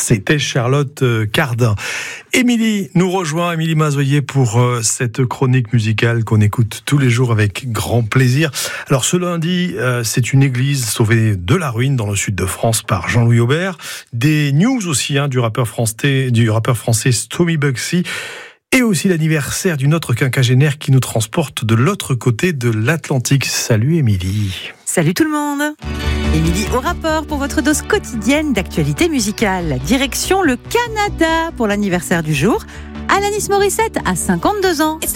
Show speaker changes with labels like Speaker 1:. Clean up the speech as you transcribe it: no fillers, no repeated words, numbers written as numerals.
Speaker 1: C'était Charlotte Cardin. Émilie nous rejoint, Émilie Mazoyer, pour cette chronique musicale qu'on écoute tous les jours avec grand plaisir. Alors ce lundi, c'est une église sauvée de la ruine dans le sud de France par Jean-Louis Aubert. Des news aussi du rappeur français Stomy Bugsy. Et aussi l'anniversaire d'une autre quinquagénaire qui nous transporte de l'autre côté de l'Atlantique. Salut Émilie.
Speaker 2: Salut tout le monde. Émilie au rapport pour votre dose quotidienne d'actualité musicale. Direction le Canada pour l'anniversaire du jour. Alanis Morissette a 52 ans.